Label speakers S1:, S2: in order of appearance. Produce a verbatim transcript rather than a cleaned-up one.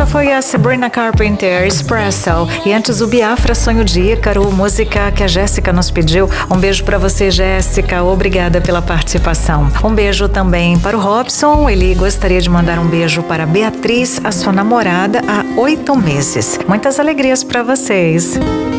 S1: Essa foi a Sabrina Carpenter, Espresso. E antes o Biafra, Sonho de Ícaro, música que a Jéssica nos pediu. Um beijo pra você, Jéssica. Obrigada pela participação. Um beijo também para o Robson. Ele gostaria de mandar um beijo para a Beatriz, a sua namorada há oito meses. Muitas alegrias pra vocês.